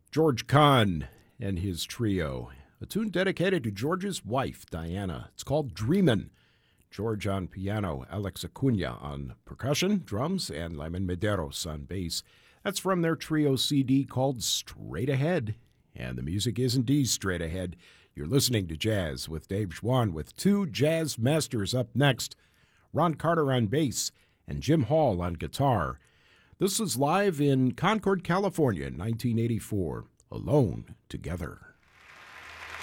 George Kahn and his trio. A tune dedicated to George's wife, Diana. It's called Dreamin'. George on piano, Alex Acuna on percussion, drums, and Lyman Medeiros on bass. That's from their trio CD called Straight Ahead. And the music is indeed straight ahead. You're listening to Jazz with Dave Schwann with two jazz masters up next. Ron Carter on bass and Jim Hall on guitar. This was live in Concord, California in 1984. Alone Together.